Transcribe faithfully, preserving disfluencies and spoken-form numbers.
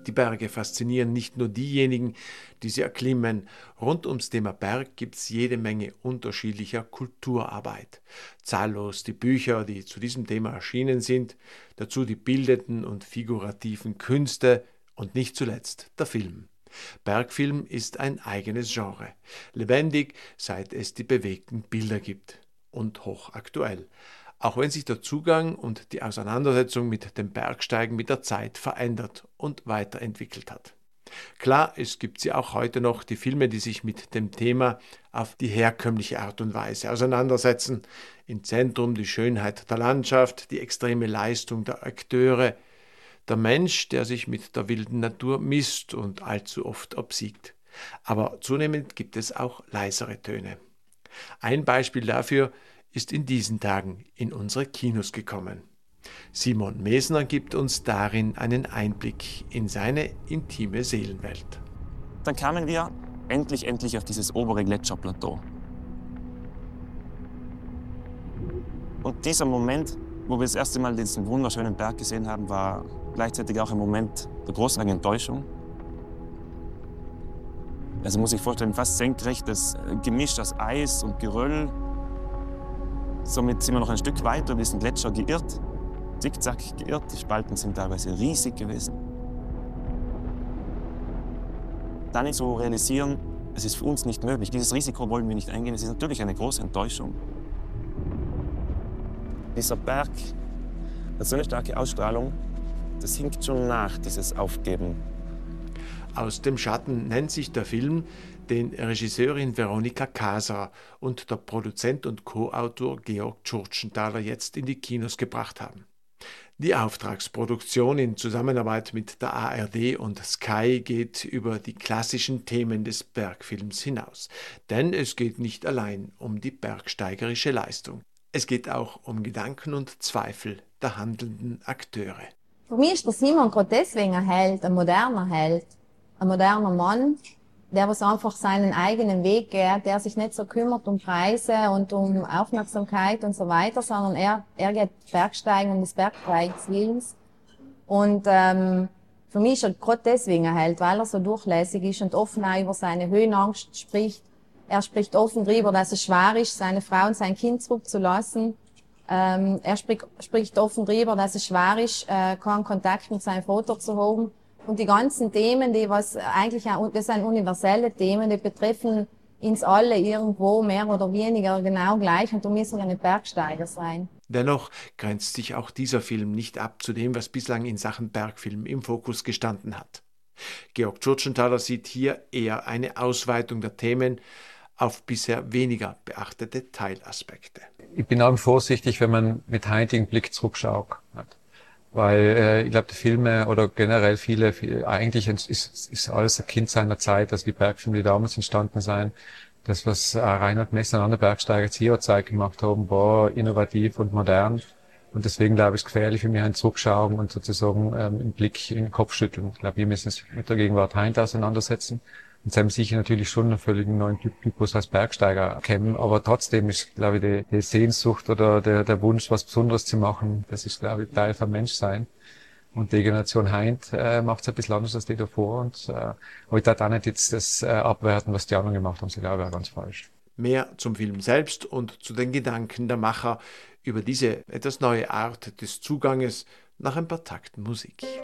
Die Berge faszinieren nicht nur diejenigen, die sie erklimmen. Rund ums Thema Berg gibt es jede Menge unterschiedlicher Kulturarbeit. Zahllos die Bücher, die zu diesem Thema erschienen sind, dazu die bildenden und figurativen Künste und nicht zuletzt der Film. Bergfilm ist ein eigenes Genre, lebendig, seit es die bewegten Bilder gibt und hochaktuell. Auch wenn sich der Zugang und die Auseinandersetzung mit dem Bergsteigen mit der Zeit verändert und weiterentwickelt hat. Klar, es gibt sie auch heute noch, die Filme, die sich mit dem Thema auf die herkömmliche Art und Weise auseinandersetzen. Im Zentrum die Schönheit der Landschaft, die extreme Leistung der Akteure, der Mensch, der sich mit der wilden Natur misst und allzu oft obsiegt. Aber zunehmend gibt es auch leisere Töne. Ein Beispiel dafür ist in diesen Tagen in unsere Kinos gekommen. Simon Mesner gibt uns darin einen Einblick in seine intime Seelenwelt. Dann kamen wir endlich, endlich auf dieses obere Gletscherplateau. Und dieser Moment, wo wir das erste Mal diesen wunderschönen Berg gesehen haben, war gleichzeitig auch ein Moment der großen Enttäuschung. Also muss ich vorstellen, fast senkrechtes Gemisch aus Eis und Geröll. Somit sind wir noch ein Stück weiter über diesen Gletscher geirrt, zickzack geirrt. Die Spalten sind teilweise riesig gewesen. Dann zu realisieren, es ist für uns nicht möglich. Dieses Risiko wollen wir nicht eingehen. Es ist natürlich eine große Enttäuschung. Dieser Berg hat so eine starke Ausstrahlung, das hinkt schon nach, dieses Aufgeben. Aus dem Schatten nennt sich der Film, den Regisseurin Veronika Kaser und der Produzent und Co-Autor Georg Tschurtschenthaler jetzt in die Kinos gebracht haben. Die Auftragsproduktion in Zusammenarbeit mit der A R D und Sky geht über die klassischen Themen des Bergfilms hinaus. Denn es geht nicht allein um die bergsteigerische Leistung. Es geht auch um Gedanken und Zweifel der handelnden Akteure. Für mich ist der Simon gerade deswegen ein Held, ein moderner Held, ein moderner Mann, der was einfach seinen eigenen Weg geht, der sich nicht so kümmert um Preise und um Aufmerksamkeit und so weiter, sondern er, er geht Bergsteigen um des Bergsteigens Willens. Und ähm, für mich ist er gerade deswegen ein Held, weil er so durchlässig ist und offen auch über seine Höhenangst spricht. Er spricht offen darüber, dass es schwer ist, seine Frau und sein Kind zurückzulassen. Ähm, er spricht, spricht offen darüber, dass es schwer ist, äh, keinen Kontakt mit seinem Vater zu haben. Und die ganzen Themen, die was eigentlich auch, das sind universelle Themen, die betreffen uns alle irgendwo mehr oder weniger genau gleich und du musst ja nicht Bergsteiger sein. Dennoch grenzt sich auch dieser Film nicht ab zu dem, was bislang in Sachen Bergfilm im Fokus gestanden hat. Georg Tschurtschenthaler sieht hier eher eine Ausweitung der Themen auf bisher weniger beachtete Teilaspekte. Ich bin auch vorsichtig, wenn man mit heutigem Blick zurückschaut. Weil äh, ich glaube, die Filme oder generell viele, viele eigentlich ist, ist alles ein Kind seiner Zeit, also die Bergfilme, die damals entstanden sind. Das, was äh, Reinhard Messner und andere Bergsteiger jetzt hier Zeit gemacht haben, war innovativ und modern. Und deswegen glaube ich, ist es gefährlich für mich ein Zurückschauen und sozusagen ähm, einen Blick in den Kopf schütteln. Ich glaube, wir müssen uns mit der Gegenwart heute auseinandersetzen. Und sie haben sicher natürlich schon einen völlig neuen Typus als Bergsteiger kennen, aber trotzdem ist, glaube ich, die, die Sehnsucht oder der, der Wunsch, was Besonderes zu machen, das ist, glaube ich, Teil vom Menschsein. Und die Generation Heint äh, macht es ein bisschen anders als die davor. Und, äh, aber ich darf auch nicht jetzt das äh, abwerten, was die anderen gemacht haben. Das glaube ich auch ganz falsch. Mehr zum Film selbst und zu den Gedanken der Macher über diese etwas neue Art des Zuganges nach ein paar Takten Musik.